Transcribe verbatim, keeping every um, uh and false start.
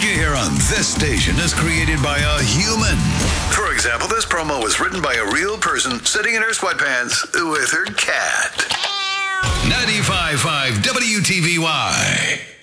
you hear on this station is created by a human. For example, this promo was written by a real person sitting in her sweatpants with her cat. ninety-five point five W T V Y.